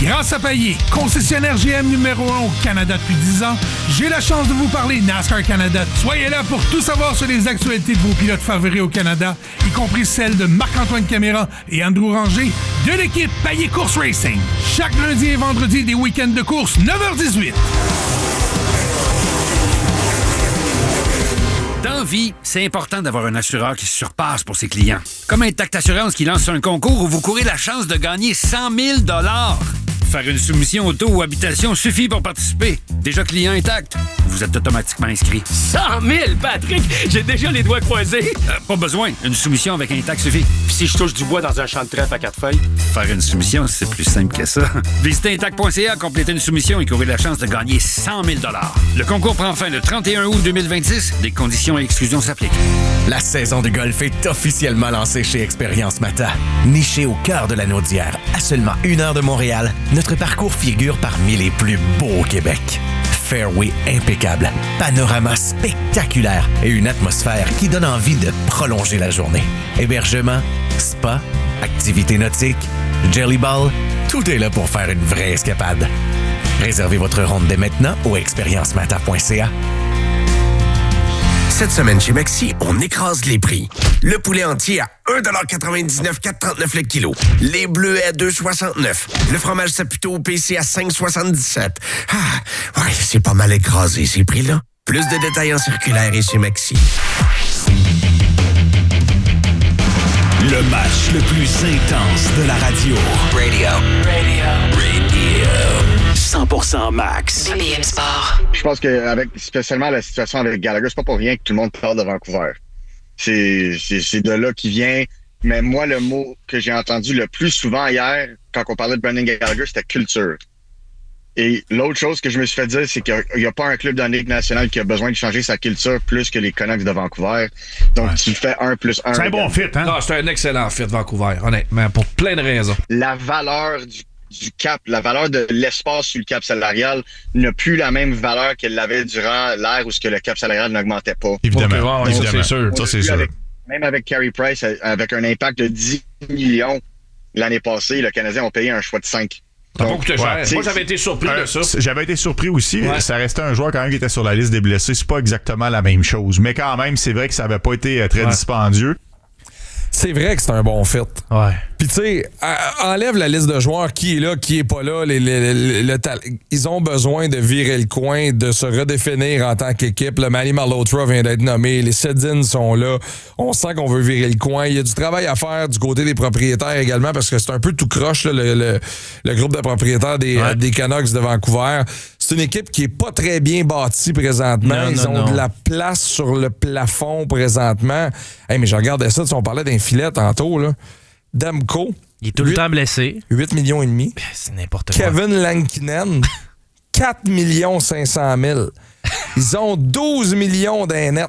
Grâce à Payet, concessionnaire GM numéro 1 au Canada depuis 10 ans, j'ai la chance de vous parler NASCAR Canada. Soyez là pour tout savoir sur les actualités de vos pilotes favoris au Canada, y compris celles de Marc-Antoine Caméra et Andrew Ranger de l'équipe Payet Course Racing. Chaque lundi et vendredi, des week-ends de course, 9h18. Dans vie, c'est important d'avoir un assureur qui se surpasse pour ses clients. Comme Intact Assurance qui lance un concours où vous courez la chance de gagner 100 000 $. Faire une soumission auto ou habitation suffit pour participer. Déjà client Intact, vous êtes automatiquement inscrit. 100 000, Patrick! J'ai déjà les doigts croisés. Pas besoin. Une soumission avec Intact suffit. Puis si je touche du bois dans un champ de trèfle à 4 feuilles? Faire une soumission, c'est plus simple que ça. Visitez Intact.ca, complétez une soumission et courez la chance de gagner 100 000 $. Le concours prend fin le 31 août 2026. Des conditions et exclusions s'appliquent. La saison de golf est officiellement lancée chez Expérience Mata. Niché au cœur de la Naudière, à seulement 1 heure de Montréal, notre parcours figure parmi les plus beaux au Québec. Fairway impeccable, panorama spectaculaire et une atmosphère qui donne envie de prolonger la journée. Hébergement, spa, activités nautiques, jelly ball, tout est là pour faire une vraie escapade. Réservez votre ronde dès maintenant au expériencemata.ca. Cette semaine chez Maxi, on écrase les prix. Le poulet entier à 1,99 $, 4,39 le kilo. Les bleuets à 2,69 $. Le fromage Saputo au PC à 5,77 $. Ah, ouais, c'est pas mal écrasé ces prix-là. Plus de détails en circulaire et chez Maxi. Le match le plus intense de la radio. Radio. 100% Max. BBM Sport. Je pense que spécialement la situation avec Gallagher, c'est pas pour rien que tout le monde parle de Vancouver. C'est de là qu'il vient. Mais moi, le mot que j'ai entendu le plus souvent hier, quand on parlait de Brendan Gallagher, c'était culture. Et l'autre chose que je me suis fait dire, c'est qu'il n'y a pas un club dans la Ligue nationale qui a besoin de changer sa culture plus que les Canucks de Vancouver. Donc, tu fais 1 + 1. C'est un bon fit, hein? Non, c'est un excellent fit, Vancouver, honnêtement, pour plein de raisons. La valeur du cap, la valeur de l'espace sur le cap salarial n'a plus la même valeur qu'elle l'avait durant l'ère où le cap salarial n'augmentait pas. Évidemment. Okay, ça, c'est sûr. Ça, c'est sûr. Même avec Carey Price, avec un impact de 10 millions l'année passée, le Canadien a payé un choix de 5. Ça n'a pas coûté cher. Moi, j'avais été surpris de ça. J'avais été surpris aussi. Ouais. Ça restait un joueur quand même qui était sur la liste des blessés. C'est pas exactement la même chose. Mais quand même, c'est vrai que ça avait pas été très dispendieux. C'est vrai que c'est un bon fit. Ouais. Puis tu sais, enlève la liste de joueurs qui est là, qui est pas là. Ils ont besoin de virer le coin, de se redéfinir en tant qu'équipe. Le Manny Malhotra vient d'être nommé. Les Sedins sont là. On sent qu'on veut virer le coin. Il y a du travail à faire du côté des propriétaires également parce que c'est un peu tout croche, là, le groupe de propriétaires des Canucks de Vancouver. C'est une équipe qui est pas très bien bâtie présentement. Ils ont de la place sur le plafond présentement. Hey, mais je regardais ça, on parlait d'un filet tantôt, là. Demko. Il est tout le temps blessé. 8,5 millions. C'est n'importe quoi. Kevin Lankinen, 4 500 000. Ils ont 12 millions d'un net.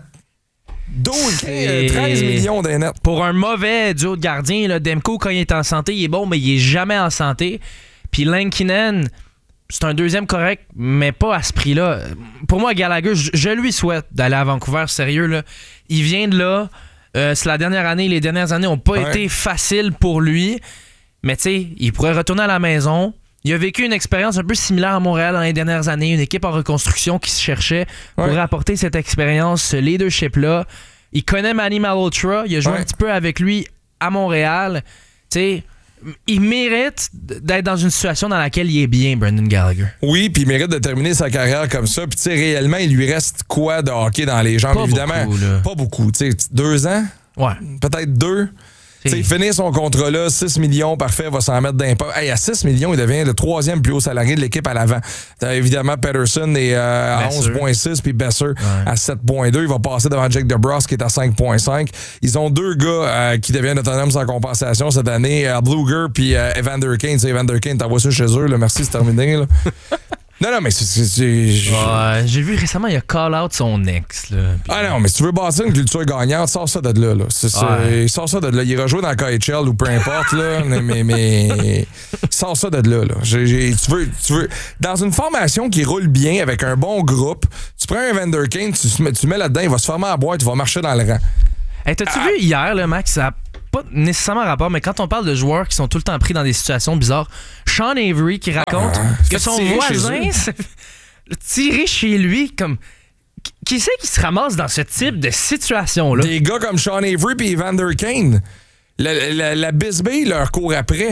13 millions d'un net. Pour un mauvais duo de gardien, là, Demko, quand il est en santé, il est bon, mais il est jamais en santé. Puis Lankinen, c'est un deuxième correct, mais pas à ce prix-là. Pour moi, Gallagher, je lui souhaite d'aller à Vancouver, sérieux. Là. Il vient de là. C'est la dernière année. Les dernières années n'ont pas été faciles pour lui. Mais tu sais, il pourrait retourner à la maison. Il a vécu une expérience un peu similaire à Montréal dans les dernières années. Une équipe en reconstruction qui se cherchait pour apporter cette expérience, ce leadership-là. Il connaît Manny Malhotra. Il a joué un petit peu avec lui à Montréal. Tu sais, il mérite d'être dans une situation dans laquelle il est bien, Brendan Gallagher. Oui, puis il mérite de terminer sa carrière comme ça. Puis tu sais, réellement, il lui reste quoi de hockey dans les jambes, pas évidemment? Beaucoup, pas beaucoup. Tu sais, 2 ans? Ouais. Peut-être 2. T'sais, finir son contrat-là, 6 millions, parfait, va s'en mettre d'impôt. Hey, à 6 millions, il devient le 3e plus haut salarié de l'équipe à l'avant. T'as évidemment Pettersson à 11,6 puis Besser à 7,2. Il va passer devant Jake DeBrusk qui est à 5,5. Ils ont 2 gars qui deviennent autonomes sans compensation cette année, Bluger puis Evander Kane. Evander Kane, t'envoies ça chez eux. Là. Merci, c'est terminé. Là. Non, mais j'ai vu récemment, il a call out son ex. Là, Ah non, mais si tu veux bâtir une culture gagnante, sors ça de là. Sors ça de là. Il rejoue dans le KHL ou peu importe, là, mais sors ça de là. Tu veux dans une formation qui roule bien avec un bon groupe, tu prends un Evander Kane, tu mets là-dedans, il va se former à boire, tu vas marcher dans le rang. Hey, t'as-tu vu hier, là, Max, ça pas nécessairement rapport, mais quand on parle de joueurs qui sont tout le temps pris dans des situations bizarres, Sean Avery qui raconte que son voisin s'est tiré chez lui comme... Qui c'est qui se ramasse dans ce type de situation-là? Des gars comme Sean Avery et Evander Kane. La Bisbee leur court après.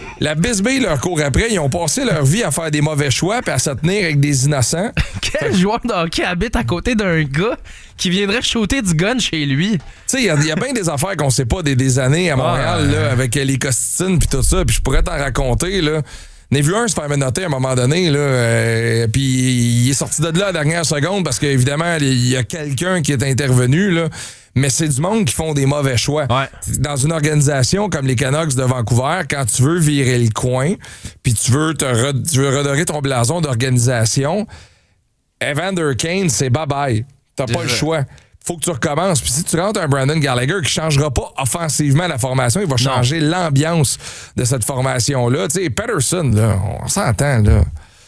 Ils ont passé leur vie à faire des mauvais choix puis à se tenir avec des innocents. Quel joueur de hockey habite à côté d'un gars qui viendrait shooter du gun chez lui? Tu sais, il y a bien des affaires qu'on sait pas des années à Montréal là, avec les costitines puis tout ça. Puis je pourrais t'en raconter, là. N'ai vu un se faire menotter à un moment donné, là, puis il est sorti de là à la dernière seconde parce qu'évidemment, il y a quelqu'un qui est intervenu, là. Mais c'est du monde qui font des mauvais choix. Ouais. Dans une organisation comme les Canucks de Vancouver, quand tu veux virer le coin, puis tu veux redorer ton blason d'organisation, Evander Kane, c'est bye-bye. T'as pas le choix. Faut que tu recommences. Puis si tu rentres un Brandon Gallagher qui changera pas offensivement la formation, il va changer l'ambiance de cette formation-là. Tu sais, Pettersson, là, on s'entend, là.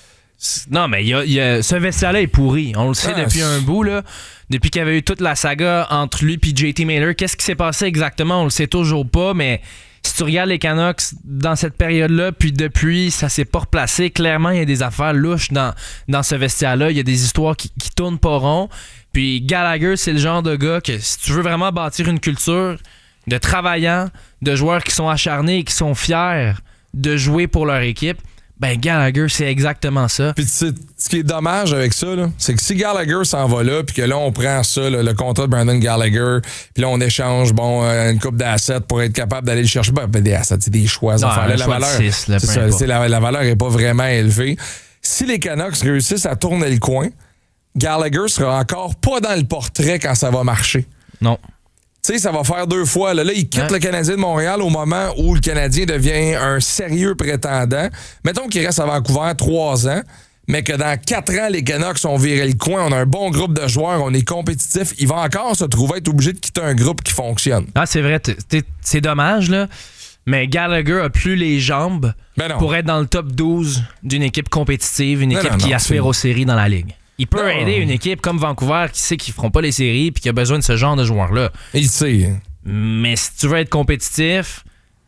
Non, mais ce vestiaire-là est pourri. On le sait depuis un bout, là. Depuis qu'il y avait eu toute la saga entre lui et JT Miller. Qu'est-ce qui s'est passé exactement? On le sait toujours pas, mais si tu regardes les Canucks dans cette période-là, puis depuis, ça s'est pas replacé. Clairement, il y a des affaires louches dans ce vestiaire-là. Il y a des histoires qui tournent pas rond. Puis Gallagher, c'est le genre de gars que si tu veux vraiment bâtir une culture de travaillants, de joueurs qui sont acharnés et qui sont fiers de jouer pour leur équipe, ben Gallagher, c'est exactement ça. Puis ce qui est dommage avec ça, là, c'est que si Gallagher s'en va là, puis que là, on prend ça, là, le contrat de Brandon Gallagher, puis là, on échange une coupe d'assets pour être capable d'aller le chercher. Ben, des assets, c'est des choix. Non, la valeur, 6, là, la valeur n'est pas vraiment élevée. Si les Canucks réussissent à tourner le coin, Gallagher sera encore pas dans le portrait quand ça va marcher. Non. Tu sais, ça va faire 2 fois. Là, il quitte le Canadien de Montréal au moment où le Canadien devient un sérieux prétendant. Mettons qu'il reste à Vancouver 3 ans, mais que dans 4 ans, les Canucks ont viré le coin, on a un bon groupe de joueurs, on est compétitif. Il va encore se trouver être obligé de quitter un groupe qui fonctionne. Ah, c'est vrai. C'est dommage, là. Mais Gallagher a plus les jambes pour être dans le top 12 d'une équipe compétitive, une équipe qui aspire aux séries dans la Ligue. Il peut aider une équipe comme Vancouver qui sait qu'ils feront pas les séries et qui a besoin de ce genre de joueurs-là. Il sait. Mais si tu veux être compétitif,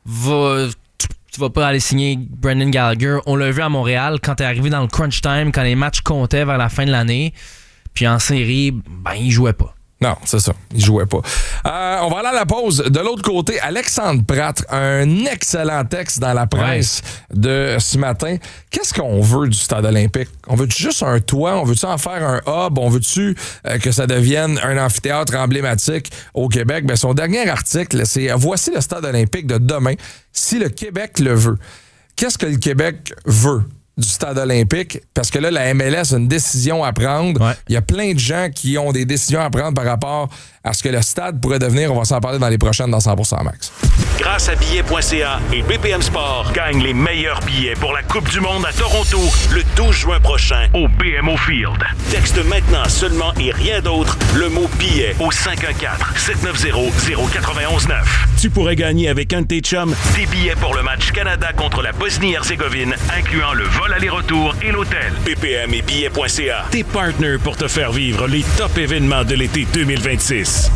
tu vas pas aller signer Brandon Gallagher. On l'a vu à Montréal quand t'es arrivé dans le crunch time, quand les matchs comptaient vers la fin de l'année. Puis en série, il jouait pas. Non, c'est ça. Il jouait pas. On va aller à la pause. De l'autre côté, Alexandre Pratt, un excellent texte dans la presse de ce matin. Qu'est-ce qu'on veut du stade olympique? On veut-tu juste un toit? On veut-tu en faire un hub? On veut-tu que ça devienne un amphithéâtre emblématique au Québec? Ben, son dernier article, c'est « Voici le stade olympique de demain, si le Québec le veut ». Qu'est-ce que le Québec veut du stade olympique? Parce que là, la MLS a une décision à prendre. Ouais. Il y a plein de gens qui ont des décisions à prendre par rapport à ce que le stade pourrait devenir. On va s'en parler dans les prochaines dans 100% Max. Grâce à billets.ca et BPM Sport, gagne les meilleurs billets pour la Coupe du Monde à Toronto le 12 juin prochain au BMO Field. Texte maintenant seulement et rien d'autre le mot billet au 514-790-0919. Tu pourrais gagner avec un de tes chums des billets pour le match Canada contre la Bosnie-Herzégovine, incluant le vol aller-retour et l'hôtel. BPM et billets.ca, tes partners pour te faire vivre les top événements de l'été 2026.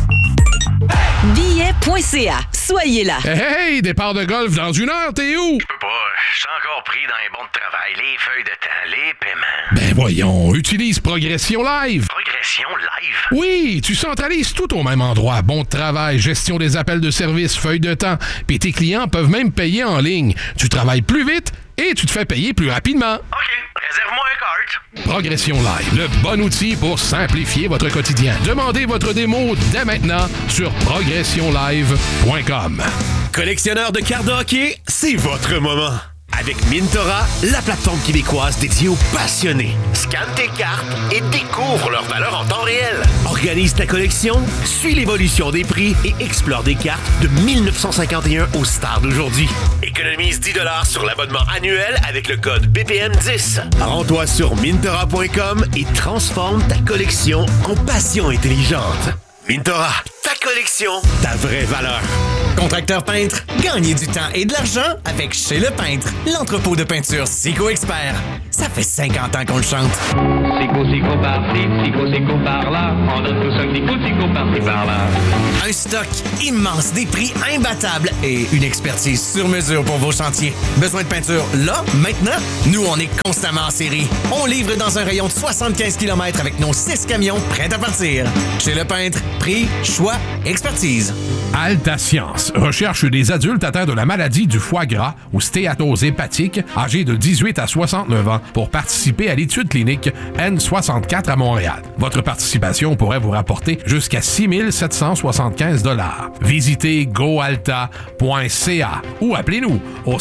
Billets.ca. Soyez là. Hey, départ de golf dans 1 heure, t'es où? Je peux pas, je suis encore pris dans les bons de travail, les feuilles de temps, les paiements. Ben voyons, utilise Progression Live. Progression Live? Oui, tu centralises tout au même endroit. Bon de travail, gestion des appels de service, feuilles de temps. Puis tes clients peuvent même payer en ligne. Tu travailles plus vite et tu te fais payer plus rapidement. OK, réserve-moi un cart. Progression Live, le bon outil pour simplifier votre quotidien. Demandez votre démo dès maintenant sur progressionlive.com. Collectionneur de cartes de hockey, c'est votre moment. Avec Mintora, la plateforme québécoise dédiée aux passionnés. Scanne tes cartes et découvre leur valeur en temps réel. Organise ta collection, suis l'évolution des prix et explore des cartes de 1951 aux stars d'aujourd'hui. Économise 10$ sur l'abonnement annuel avec le code BPM10. Rends-toi sur Mintora.com et transforme ta collection en passion intelligente. Mintora, ta collection, ta vraie valeur. Contracteur peintre, gagnez du temps et de l'argent avec Chez Le Peintre, l'entrepôt de peinture Sico Expert. Ça fait 50 ans qu'on le chante. Sico par-ci, Sico par-là. On donne tous un petit coup de Sico par-ci par-là. Un stock immense, des prix imbattables et une expertise sur mesure pour vos chantiers. Besoin de peinture là, maintenant? Nous, on est constamment en série. On livre dans un rayon de 75 km avec nos 6 camions prêts à partir. Chez Le Peintre, prix, choix, expertise. Alta Science recherche des adultes atteints de la maladie du foie gras ou stéatose hépatique âgés de 18 à 69 ans pour participer à l'étude clinique N64 à Montréal. Votre participation pourrait vous rapporter jusqu'à 6 775 $. Visitez goalta.ca ou appelez-nous au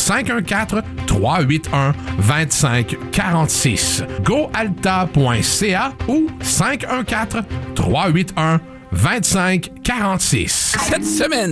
514-381-2546. goalta.ca ou 514-381-2546. Cette semaine,